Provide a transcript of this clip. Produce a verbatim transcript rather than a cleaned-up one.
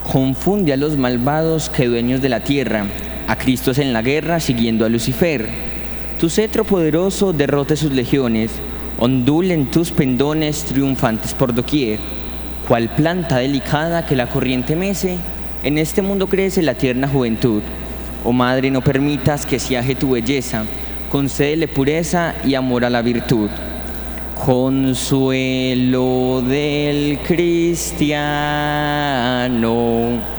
Confunde a los malvados que dueños de la tierra, a Cristos en la guerra siguiendo a Lucifer. Tu cetro poderoso derrote sus legiones, ondulen tus pendones triunfantes por doquier. Cual planta delicada que la corriente mece, en este mundo crece la tierna juventud. Oh Madre, no permitas que se aje tu belleza, concédele pureza y amor a la virtud. Consuelo del cristiano,